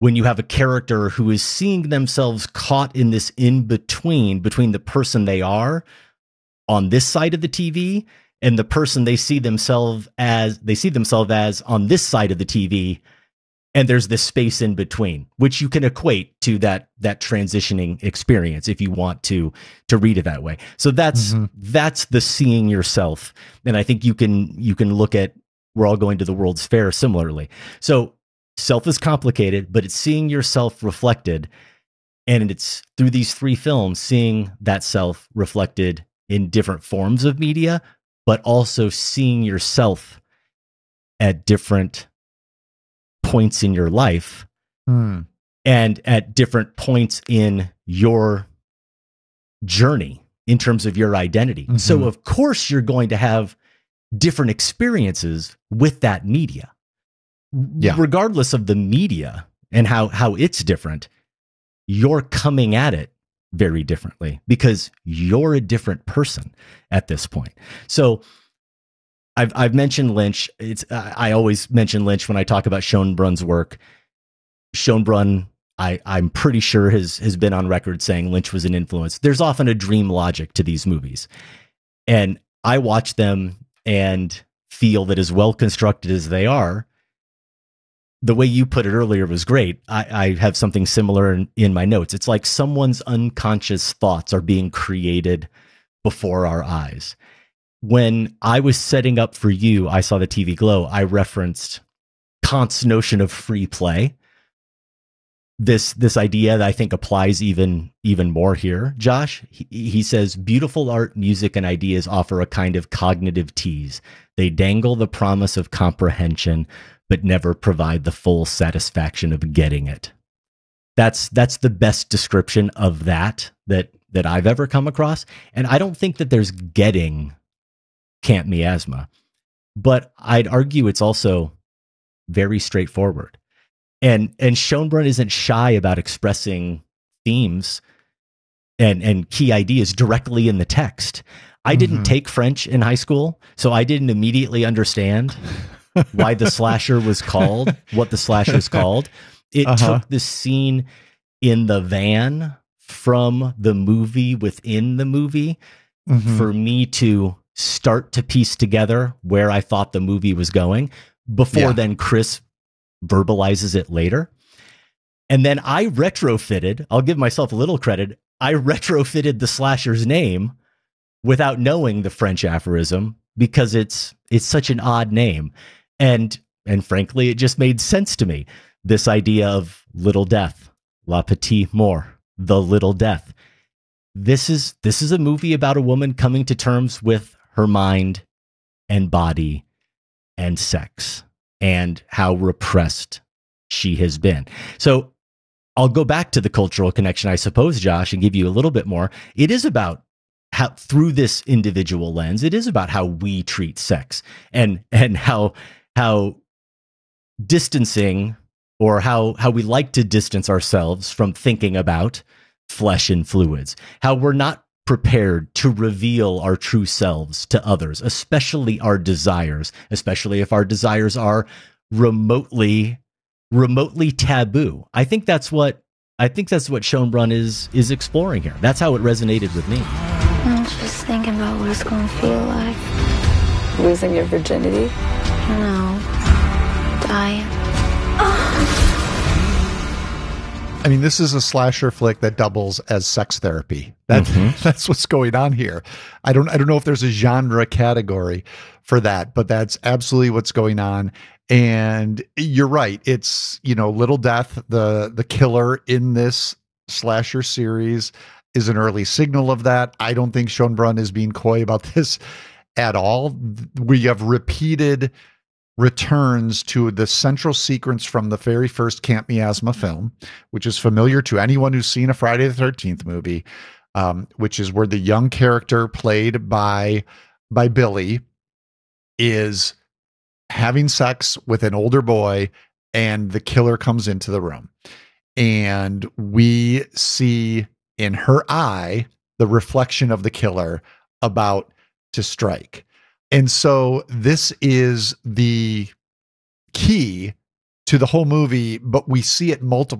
when you have a character who is seeing themselves caught in this between the person they are on this side of the TV and the person they see themselves as on this side of the TV. And there's this space in between, which you can equate to that transitioning experience if you want to read it that way. So that's the seeing yourself. And I think you can look at We're All Going to the World's Fair similarly. So self is complicated, but it's seeing yourself reflected. And it's through these three films, seeing that self reflected in different forms of media, but also seeing yourself at different points in your life and at different points in your journey in terms of your identity. So of course you're going to have different experiences with that media, regardless of the media and how it's different. You're coming at it very differently because you're a different person at this point. So I've mentioned Lynch. I always mention Lynch when I talk about Schoenbrun's work. Schoenbrun, I'm pretty sure has been on record saying Lynch was an influence. There's often a dream logic to these movies. And I watch them and feel that as well constructed as they are, the way you put it earlier was great. I have something similar in my notes. It's like someone's unconscious thoughts are being created before our eyes. When I was setting up for you, I Saw the TV Glow, I referenced Kant's notion of free play. This idea that I think applies even more here, Josh. He says, beautiful art, music, and ideas offer a kind of cognitive tease. They dangle the promise of comprehension, but never provide the full satisfaction of getting it. That's the best description of that I've ever come across. And I don't think that there's getting Camp Miasma, but I'd argue it's also very straightforward. And Schoenbrun isn't shy about expressing themes and key ideas directly in the text. I didn't take French in high school, so I didn't immediately understand why the slasher was called what the slasher is called. It took the scene in the van from the movie within the movie for me to start to piece together where I thought the movie was going before then Chris verbalizes it later. And then I retrofitted, I'll give myself a little credit, I retrofitted the slasher's name without knowing the French aphorism because it's such an odd name. And frankly, it just made sense to me. This idea of little death, La Petite Mort, the little death. This is a movie about a woman coming to terms with her mind and body and sex and how repressed she has been. So I'll go back to the cultural connection, I suppose, Josh, and give you a little bit more. It is about how, through this individual lens, it is about how we treat sex and how distancing or how we like to distance ourselves from thinking about flesh and fluids, how we're not prepared to reveal our true selves to others, especially our desires, especially if our desires are remotely taboo. I think that's what Schoenbrun is exploring here. That's how it resonated with me. I'm just thinking about what it's going to feel like. Losing your virginity? No. Dying. I mean, this is a slasher flick that doubles as sex therapy. That's what's going on here. I don't know if there's a genre category for that, but that's absolutely what's going on. And you're right. It's, Little Death, the killer in this slasher series, is an early signal of that. I don't think Schoenbrun is being coy about this at all. We have repeated returns to the central sequence from the very first Camp Miasma film, which is familiar to anyone who's seen a Friday the 13th movie, which is where the young character played by Billy is having sex with an older boy, and the killer comes into the room. And we see in her eye the reflection of the killer about to strike. And so this is the key to the whole movie, but we see it multiple